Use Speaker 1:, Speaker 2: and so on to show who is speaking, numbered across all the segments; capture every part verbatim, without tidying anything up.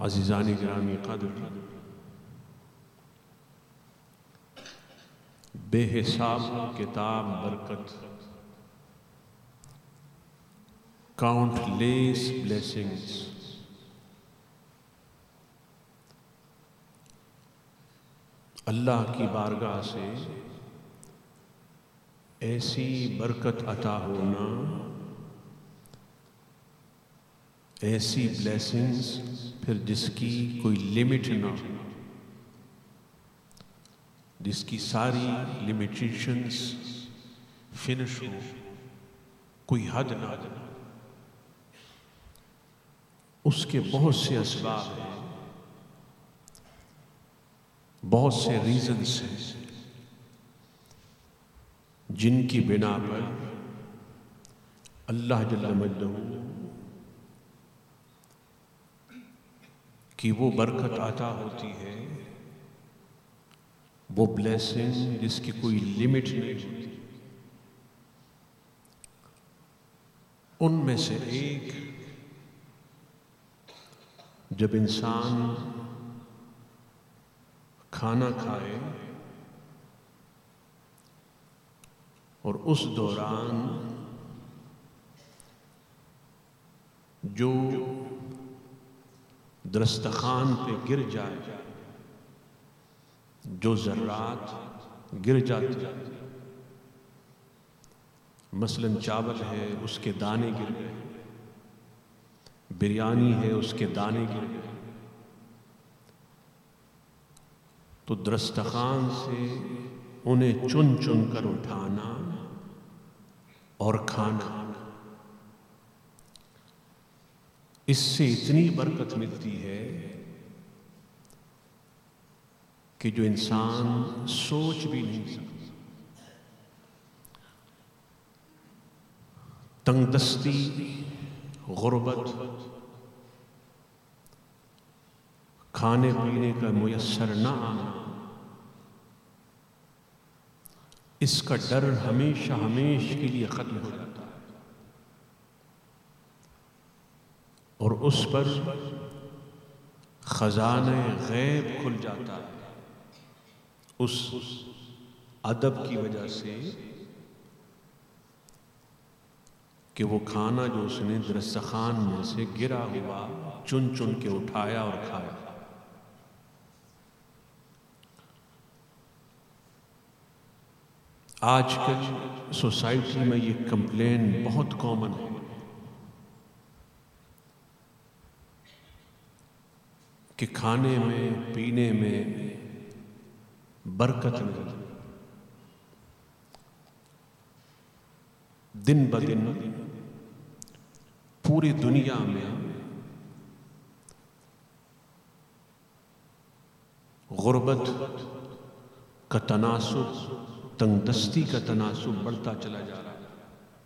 Speaker 1: عزیزان گرامی قدر، بے حساب کتاب برکت، countless blessings اللہ کی بارگاہ سے ایسی برکت عطا ہونا، ایسی بلیسنگز پھر جس کی کوئی لمٹ نہ ہو، جس کی ساری لمیٹیشنز فنش ہو، کوئی حد نہ ہو، اس کے بہت سے اسباب ہیں، بہت سے ریزنز ہیں جن کی بنا پر اللہ جل مجدہ کی وہ برکت عطا ہوتی ہے، وہ بلیسنگ جس کی کوئی لمٹ نہیں ہوتی۔ ان میں سے ایک، جب انسان کھانا کھائے اور اس دوران جو دسترخوان پہ گر جائے، جو ذرات گر جاتے، مثلا چاول ہے اس کے دانے گر گئے، بریانی ہے اس کے دانے گر گئے، تو دسترخوان سے انہیں چن چن کر اٹھانا اور کھانا، اس سے اتنی برکت ملتی ہے کہ جو انسان سوچ بھی نہیں سکتا۔ تنگ دستی، غربت، کھانے پینے کا میسر نہ آنا، اس کا ڈر ہمیشہ ہمیشہ کے لیے ختم ہو جاتا ہے، اور اس پر خزانہ غیب کھل جاتا ہے، اس ادب کی وجہ سے کہ وہ کھانا جو اس نے دسترخوان میں سے گرا ہوا چن چن کے اٹھایا اور کھایا۔ آج کل سوسائٹی میں یہ کمپلین بہت کامن ہے کہ کھانے میں پینے میں برکت نہیں، دن بدن پوری دنیا میں غربت کا تناسب، تنگ دستی کا تناسب بڑھتا چلا جا رہا ہے۔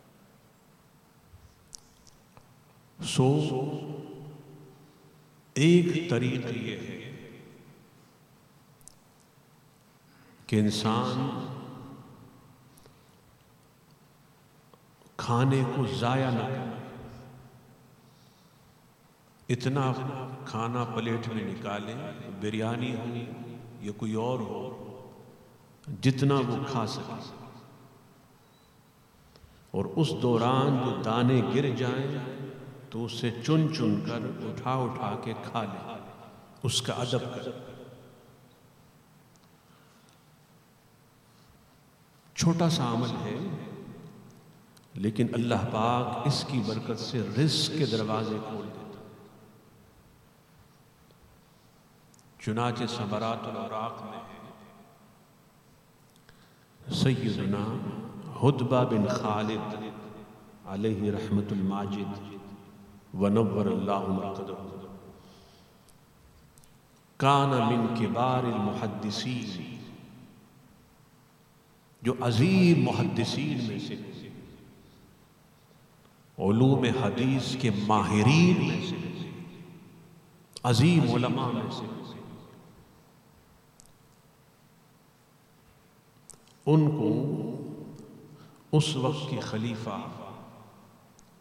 Speaker 1: سو ایک طریقہ یہ ہے کہ انسان کھانے کو ضائع نہ کرے، اتنا کھانا پلیٹ میں نکالے، بریانی ہو یا کوئی اور ہو، جتنا وہ کھا سکے، اور اس دوران جو دانے گر جائیں تو اسے چن چن کر اٹھا اٹھا کے کھا لے، اس کا ادب کر۔ چھوٹا سا عمل ہے لیکن اللہ پاک اس کی برکت سے رزق کے دروازے کھول دیتا۔ چنانچہ ثمرات الاوراق میں ہے، سیدنا حدبہ بن خالد علیہ رحمت الماجد ونور اللہ مرقدہ، کان من کبار المحدثین، جو عظیم محدثین میں سے، علوم حدیث کے ماہرین میں سے، عظیم علماء میں سے، ان کو اس وقت کے خلیفہ